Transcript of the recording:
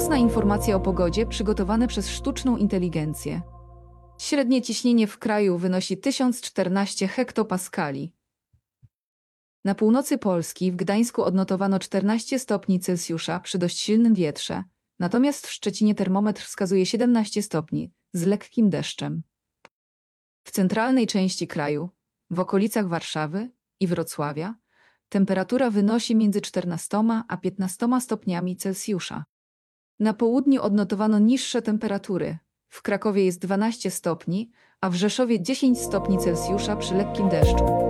Wczesna informacja o pogodzie przygotowane przez sztuczną inteligencję. Średnie ciśnienie w kraju wynosi 1014 hektopaskali. Na północy Polski w Gdańsku odnotowano 14 stopni Celsjusza przy dość silnym wietrze, natomiast w Szczecinie termometr wskazuje 17 stopni z lekkim deszczem. W centralnej części kraju, w okolicach Warszawy i Wrocławia, temperatura wynosi między 14 a 15 stopniami Celsjusza. Na południu odnotowano niższe temperatury. W Krakowie jest 12 stopni, a w Rzeszowie 10 stopni Celsjusza przy lekkim deszczu.